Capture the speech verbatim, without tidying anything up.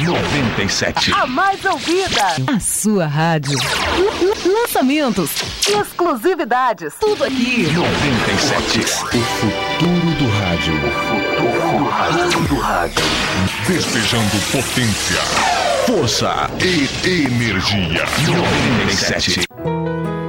noventa e sete. A mais ouvida. A sua rádio. Lançamentos. Exclusividades. Tudo aqui. noventa e sete. O futuro do rádio. O futuro do rádio. Do rádio. Despejando potência, Força e energia. noventa e sete.